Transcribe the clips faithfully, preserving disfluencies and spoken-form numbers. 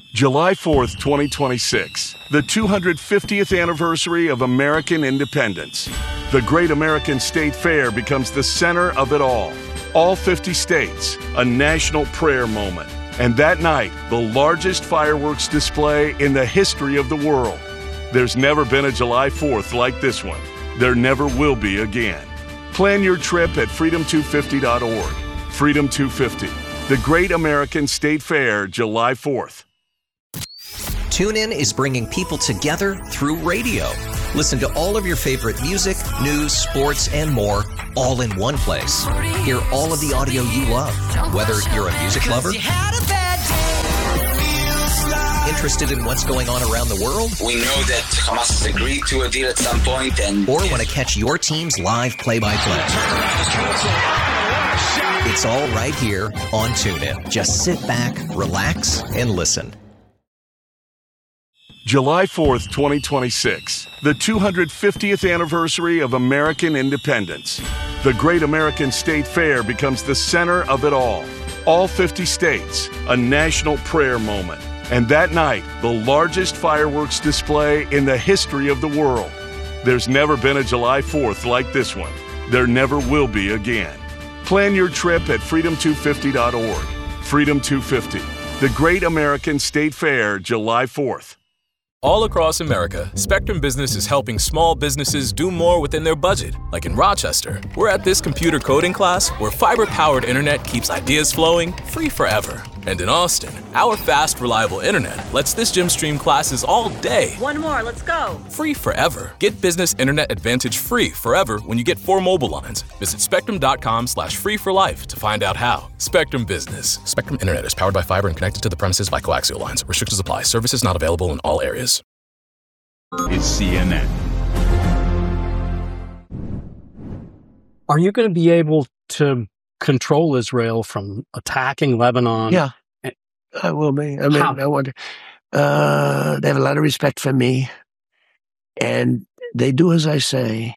July fourth, twenty twenty-six, the two hundred fiftieth anniversary of American independence. The Great American State Fair becomes the center of it all. All fifty states, a national prayer moment. And that night, the largest fireworks display in the history of the world. There's never been a July fourth like this one. There never will be again. Plan your trip at freedom two fifty dot org. Freedom two fifty, the Great American State Fair, July fourth. TuneIn is bringing people together through radio. Listen to all of your favorite music, news, sports, and more, all in one place. Hear all of the audio you love, whether you're a music lover, interested in what's going on around the world, we know that Hamas has agreed to a deal at some point, and or want to catch your team's live play-by-play. It's all right here on TuneIn. Just sit back, relax, and listen. July fourth, twenty twenty-six, the two hundred fiftieth anniversary of American independence. The Great American State Fair becomes the center of it all. All fifty states, a national prayer moment. And that night, the largest fireworks display in the history of the world. There's never been a July fourth like this one. There never will be again. Plan your trip at freedom two fifty dot org. Freedom two fifty, the Great American State Fair, July fourth. All across America, Spectrum Business is helping small businesses do more within their budget. Like in Rochester, we're at this computer coding class where fiber-powered internet keeps ideas flowing free forever. And in Austin, our fast, reliable internet lets this gym stream classes all day. One more, let's go. Free forever. Get Business Internet Advantage free forever when you get four mobile lines. Visit spectrum.com slash free for life to find out how. Spectrum Business. Spectrum Internet is powered by fiber and connected to the premises by coaxial lines. Restrictions apply. Services not available in all areas. It's C N N. Are you going to be able to control Israel from attacking Lebanon? Yeah, I will be. I mean, How? I wonder. Uh, they have a lot of respect for me, and they do as I say.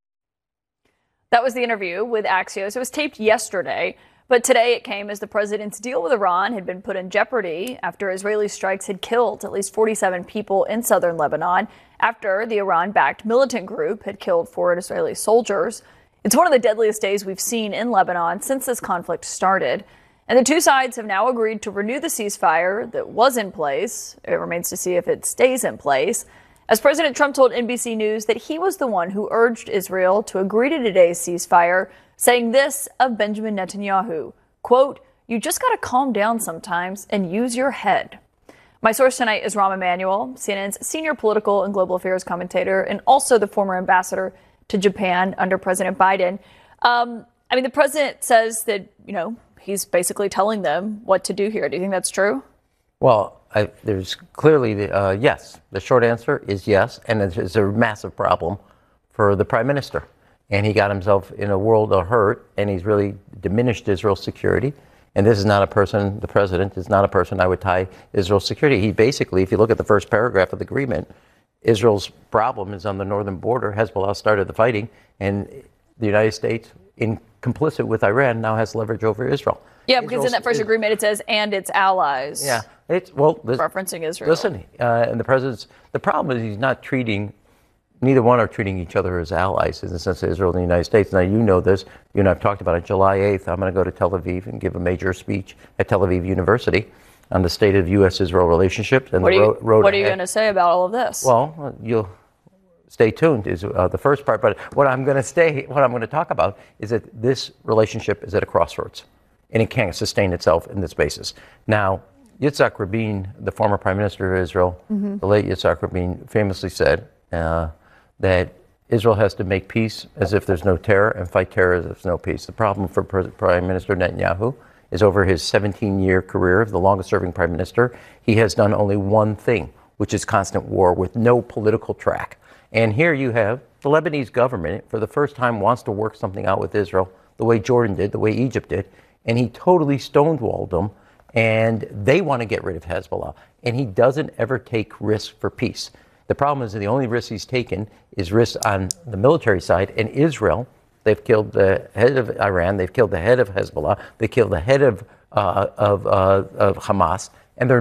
That was the interview with Axios. It was taped yesterday, but today it came as the president's deal with Iran had been put in jeopardy after Israeli strikes had killed at least forty-seven people in southern Lebanon after the Iran-backed militant group had killed four Israeli soldiers. It's one of the deadliest days we've seen in Lebanon since this conflict started. And the two sides have now agreed to renew the ceasefire that was in place. It remains to see if it stays in place. As President Trump told N B C News that he was the one who urged Israel to agree to today's ceasefire, saying this of Benjamin Netanyahu, quote, "You just got to calm down sometimes and use your head." My source tonight is Rahm Emanuel, C N N's senior political and global affairs commentator, and also the former ambassador to Japan under President Biden. Um, I mean, the president says that, you know, he's basically telling them what to do here. Do you think that's true? Well, I, there's clearly, the, uh, yes. The short answer is yes, and it's a massive problem for the prime minister. And he got himself in a world of hurt, and he's really diminished Israel's security. And this is not a person, the president is not a person I would tie Israel's security. He basically, if you look at the first paragraph of the agreement, Israel's problem is on the northern border. Hezbollah started the fighting, and the United States, in complicit with Iran, now has leverage over Israel. Yeah, because Israel's, in that first agreement it says, and its allies. Yeah, it's, well, this, referencing Israel. Listen, uh, and the president's, the problem is he's not treating, neither one are treating each other as allies in the sense of Israel and the United States. Now, you know this, you and I have talked about it. July eighth, I'm going to go to Tel Aviv and give a major speech at Tel Aviv University on the state of U S Israel relationships and what the you, road What are you going to say about all of this? Well, you'll stay tuned is uh, the first part. But what I'm going to stay, what I'm going to talk about is that this relationship is at a crossroads, and it can't sustain itself in this basis. Now, Yitzhak Rabin, the former prime minister of Israel, mm-hmm. the late Yitzhak Rabin, famously said uh, that Israel has to make peace as if there's no terror and fight terror as if there's no peace. The problem for Prime Minister Netanyahu is over his seventeen-year career, the longest-serving prime minister, he has done only one thing, which is constant war with no political track. And here you have the Lebanese government, for the first time, wants to work something out with Israel, the way Jordan did, the way Egypt did, and he totally stonewalled them, and they want to get rid of Hezbollah. And he doesn't ever take risks for peace. The problem is that the only risk he's taken is risks on the military side, and Israel. They've killed the head of Iran. They've killed the head of Hezbollah. They killed the head of uh, of, uh, of Hamas, and they're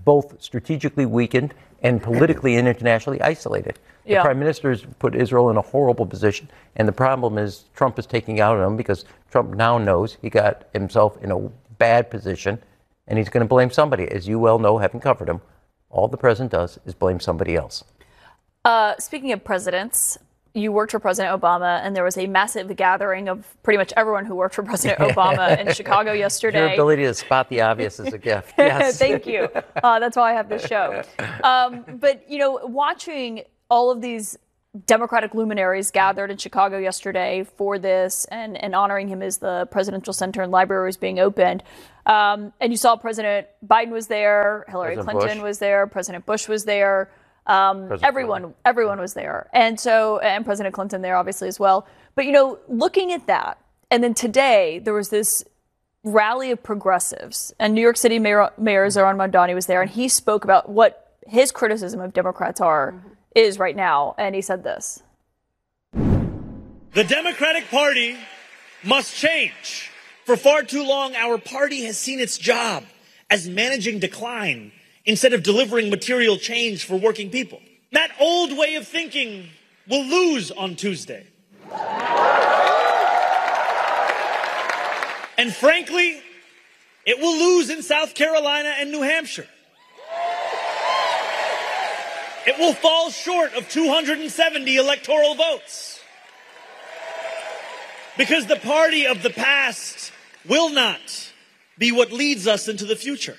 both strategically weakened and politically and internationally isolated. The Yeah. prime minister has put Israel in a horrible position, and the problem is Trump is taking out on him because Trump now knows he got himself in a bad position, and he's going to blame somebody. As you well know, having covered him, all the president does is blame somebody else. Uh, speaking of presidents, you worked for President Obama, and there was a massive gathering of pretty much everyone who worked for President Obama in Chicago yesterday. Your ability to spot the obvious is a gift. Yes. Thank you. Uh, that's why I have this show. Um, but, you know, watching all of these Democratic luminaries gathered in Chicago yesterday for this and, and honoring him as the presidential center and library was being opened. Um, and you saw President Biden was there, Hillary President Clinton Bush. was there, President Bush was there. Um, everyone, Clinton. everyone was there. And so, and President Clinton there obviously as well. But, you know, looking at that, and then today there was this rally of progressives, and New York City Mayor, Mayor Zohran Mamdani was there, and he spoke about what his criticism of Democrats are, mm-hmm. is right now. And he said this. The Democratic Party must change. For far too long, our party has seen its job as managing decline instead of delivering material change for working people. That old way of thinking will lose on Tuesday. And frankly, it will lose in South Carolina and New Hampshire. It will fall short of two hundred seventy electoral votes. Because the party of the past will not be what leads us into the future.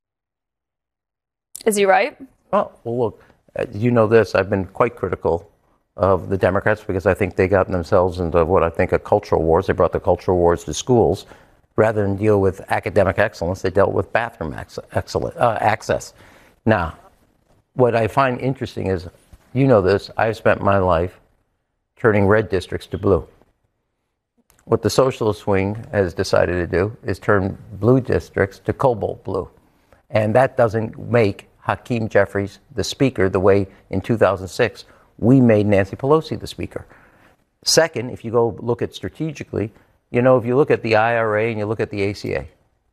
Is he right? Oh, well, look, uh, you know this. I've been quite critical of the Democrats because I think they got themselves into what I think are cultural wars. They brought the cultural wars to schools. Rather than deal with academic excellence, they dealt with bathroom ex- excellent, uh, access. Now, what I find interesting is, you know this, I've spent my life turning red districts to blue. What the socialist wing has decided to do is turn blue districts to cobalt blue. And that doesn't make Hakeem Jeffries the speaker the way in two thousand six we made Nancy Pelosi the speaker. Second, if you go look at strategically, you know, if you look at the I R A and you look at the A C A,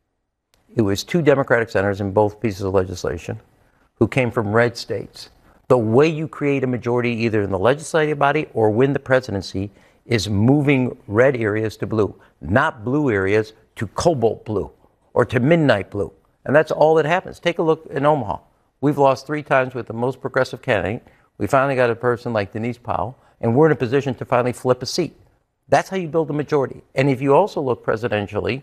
it was two Democratic senators in both pieces of legislation who came from red states. The way you create a majority either in the legislative body or win the presidency is moving red areas to blue, not blue areas to cobalt blue or to midnight blue. And that's all that happens. Take a look in Omaha. We've lost three times with the most progressive candidate. We finally got a person like Denise Powell, and we're in a position to finally flip a seat. That's how you build a majority. And if you also look presidentially,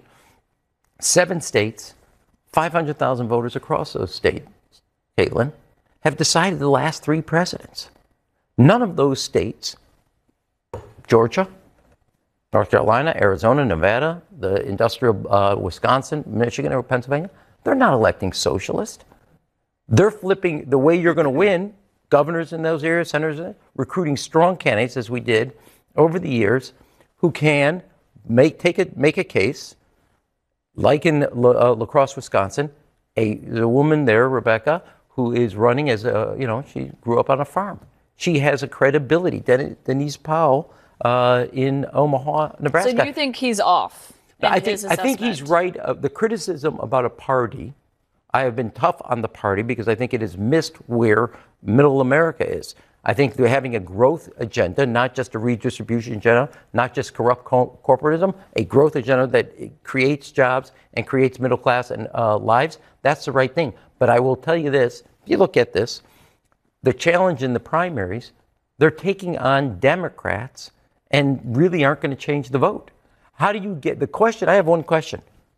seven states, five hundred thousand voters across those states, Caitlin, have decided the last three presidents. None of those states, Georgia, North Carolina, Arizona, Nevada, the industrial uh, Wisconsin, Michigan, or Pennsylvania, they're not electing socialists. They're flipping the way you're going to win governors in those areas, senators, recruiting strong candidates, as we did over the years, who can make take a make a case, like in La, uh, La Crosse, Wisconsin, a there's a woman there, Rebecca, who is running as a you know she grew up on a farm. She has a credibility. Den- Denise Powell uh, in Omaha, Nebraska. So do you think he's off? I think I think he's right. Uh, the criticism about a party, I have been tough on the party because I think it has missed where middle America is. I think they're having a growth agenda, not just a redistribution agenda, not just corrupt co- corporatism, a growth agenda that creates jobs and creates middle class and uh, lives. That's the right thing. But I will tell you this, if you look at this, the challenge in the primaries, they're taking on Democrats and really aren't going to change the vote. How do you get the question? I have one question.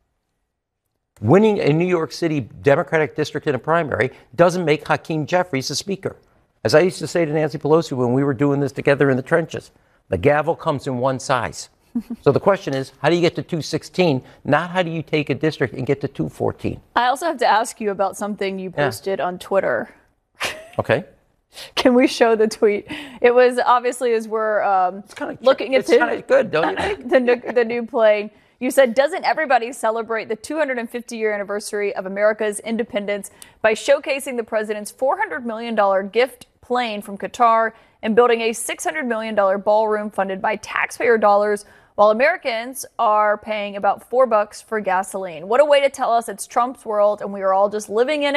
Winning a New York City Democratic district in a primary doesn't make Hakeem Jeffries the speaker. As I used to say to Nancy Pelosi when we were doing this together in the trenches, the gavel comes in one size. So the question is, how do you get to two sixteen? Not how do you take a district and get to two fourteen? I also have to ask you about something you posted yeah. on Twitter. Okay. Can we show the tweet? It was obviously as we're um, it's kind of looking it's at kind of good, don't you think? the, new, the new plane. You said, doesn't everybody celebrate the two hundred fifty year anniversary of America's independence by showcasing the president's four hundred million dollars gift plane from Qatar and building a six hundred million dollars ballroom funded by taxpayer dollars while Americans are paying about four bucks for gasoline? What a way to tell us it's Trump's world and we are all just living in it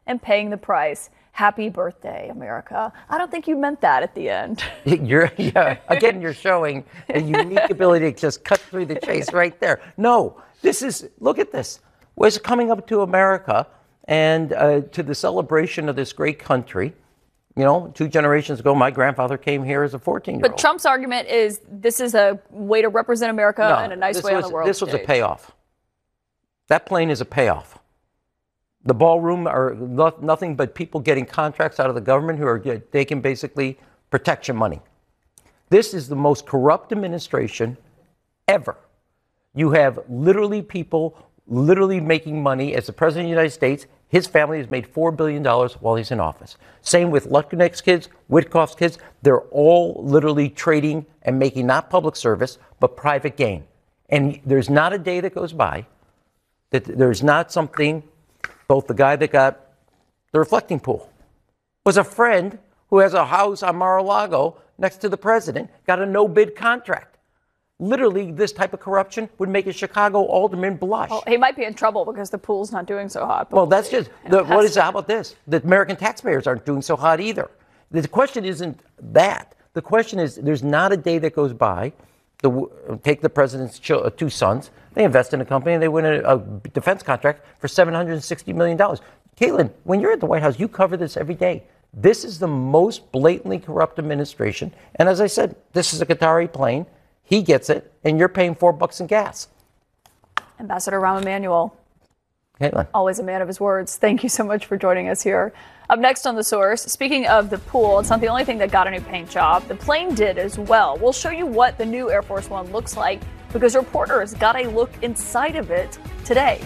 and paying the price. Happy birthday, America. I don't think you meant that at the end. You're, yeah, again, you're showing a unique ability to just cut through the chase right there. No, this is, look at this. We're coming up to America and uh, to the celebration of this great country. You know, two generations ago, my grandfather came here as a fourteen-year-old. But Trump's argument is this is a way to represent America no, in a nice way was, on the world This stage. was a payoff. That plane is a payoff. The ballroom are no, nothing but people getting contracts out of the government who are get, taking basically protection money. This is the most corrupt administration ever. You have literally people literally making money as the President of the United States. His family has made four billion dollars while he's in office. Same with Lutnick's kids, Witkoff's kids. They're all literally trading and making not public service, but private gain. And there's not a day that goes by that there's not something. Both the guy that got the reflecting pool was a friend who has a house on Mar-a-Lago next to the president, got a no-bid contract. Literally, this type of corruption would make a Chicago alderman blush. Well, he might be in trouble because the pool's not doing so hot. Well, that's just, the, what is, how about this? The American taxpayers aren't doing so hot either. The question isn't that. The question is, there's not a day that goes by. The, take the president's ch- uh, two sons. They invest in a company and they win a, a defense contract for seven hundred sixty million dollars. Caitlin, when you're at the White House, you cover this every day. This is the most blatantly corrupt administration. And as I said, this is a Qatari plane. He gets it, and you're paying four bucks in gas. Ambassador Rahm Emanuel. Caitlin. Always a man of his words. Thank you so much for joining us here. Up next on The Source, speaking of the pool, it's not the only thing that got a new paint job. The plane did as well. We'll show you what the new Air Force One looks like because reporters got a look inside of it today.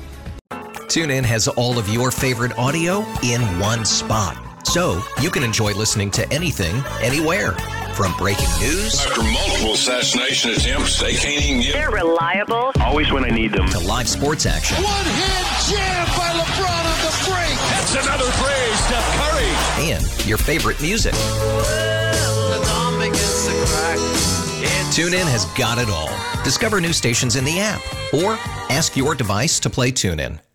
TuneIn has all of your favorite audio in one spot. So you can enjoy listening to anything, anywhere. From breaking news. After multiple assassination attempts, they can't even get. They're reliable. Always when I need them. To live sports action. One-hand jam by LeBron on the break. That's another phrase, Steph Curry. And your favorite music. TuneIn has got it all. Discover new stations in the app or ask your device to play TuneIn.